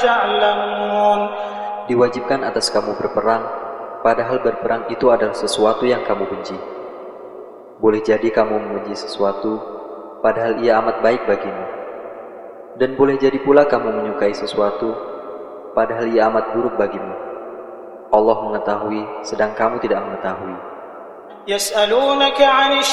تعلمون. Diwajibkan atas kamu berperang, padahal berperang itu adalah sesuatu yang kamu benci. Boleh jadi kamu membenci sesuatu, padahal ia amat baik bagimu. Dan boleh jadi pula kamu menyukai sesuatu, padahal ia amat buruk bagimu. Allah mengetahui, sedang kamu tidak mengetahui. يسألونك عن